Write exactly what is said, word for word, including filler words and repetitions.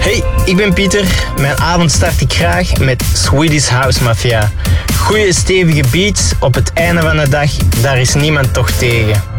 Hey, ik ben Pieter. Mijn avond start ik graag met Swedish House Mafia. Goeie stevige beats op het einde van de dag, daar is niemand toch tegen.